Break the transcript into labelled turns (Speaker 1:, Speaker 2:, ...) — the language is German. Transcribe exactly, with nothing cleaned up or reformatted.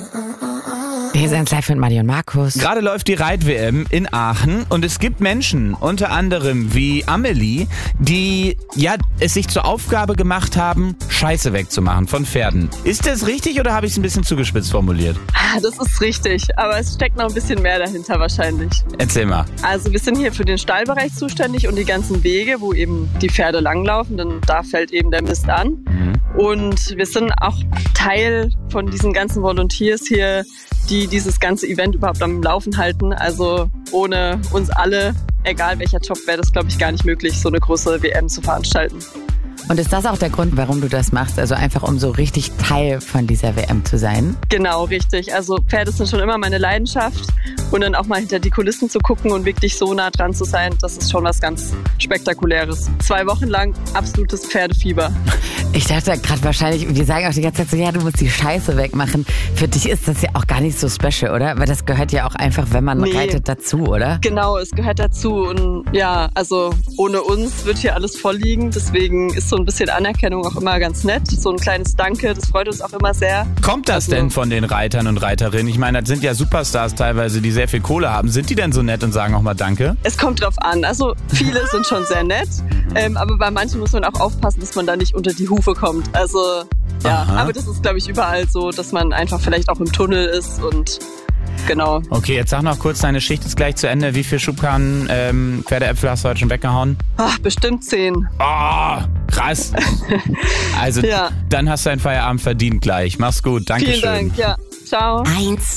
Speaker 1: Wir sind live mit Mario und Markus.
Speaker 2: Gerade läuft die Reit-W M in Aachen und es gibt Menschen, unter anderem wie Amelie, die ja es sich zur Aufgabe gemacht haben, Scheiße wegzumachen von Pferden. Ist das richtig oder habe ich es ein bisschen zugespitzt formuliert?
Speaker 3: Das ist richtig, aber es steckt noch ein bisschen mehr dahinter wahrscheinlich.
Speaker 2: Erzähl mal.
Speaker 3: Also wir sind hier für den Stallbereich zuständig und die ganzen Wege, wo eben die Pferde langlaufen, denn da fällt eben der Mist an. Mhm. Und wir sind auch Teil von diesen ganzen Volunteers hier, die dieses ganze Event überhaupt am Laufen halten. Also ohne uns alle, egal welcher Job, wäre das, glaube ich, gar nicht möglich, so eine große W M zu veranstalten.
Speaker 1: Und ist das auch der Grund, warum du das machst? Also einfach, um so richtig Teil von dieser W M zu sein?
Speaker 3: Genau, richtig. Also Pferde sind schon immer meine Leidenschaft. Und dann auch mal hinter die Kulissen zu gucken und wirklich so nah dran zu sein, das ist schon was ganz Spektakuläres. Zwei Wochen lang absolutes Pferdefieber.
Speaker 1: Ich dachte gerade wahrscheinlich, wir sagen auch die ganze Zeit so, ja, du musst die Scheiße wegmachen. Für dich ist das ja auch gar nicht so special, oder? Weil das gehört ja auch einfach, wenn man nee. reitet, dazu, oder?
Speaker 3: Genau, es gehört dazu. Und ja, also ohne uns wird hier alles voll liegen. Deswegen ist so ein bisschen Anerkennung auch immer ganz nett. So ein kleines Danke, das freut uns auch immer sehr.
Speaker 2: Kommt das also, denn von den Reitern und Reiterinnen? Ich meine, das sind ja Superstars teilweise, die sehr viel Kohle haben. Sind die denn so nett und sagen auch mal Danke?
Speaker 3: Es kommt drauf an. Also viele sind schon sehr nett. Ähm, aber bei manchen muss man auch aufpassen, dass man da nicht unter die Hufe kommt. Also ja, Aha. aber das ist, glaube ich, überall so, dass man einfach vielleicht auch im Tunnel ist und genau.
Speaker 2: Okay, jetzt sag noch kurz, deine Schicht ist gleich zu Ende. Wie viel Schubkarren ähm, Pferdeäpfel hast du heute schon weggehauen?
Speaker 3: Ach, bestimmt zehn.
Speaker 2: Oh, krass. Also ja. Dann hast du deinen Feierabend verdient gleich. Mach's gut. Dankeschön.
Speaker 3: Vielen Dank, ja. Ciao.
Speaker 1: Eins.